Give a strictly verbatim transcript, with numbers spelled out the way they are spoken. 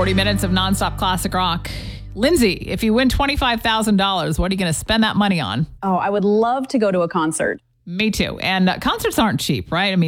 forty minutes of nonstop classic rock. Lindsay, if you win twenty-five thousand dollars, what are you going to spend that money on? Oh, I would love to go to a concert. Me too. And uh, concerts aren't cheap, right? I mean,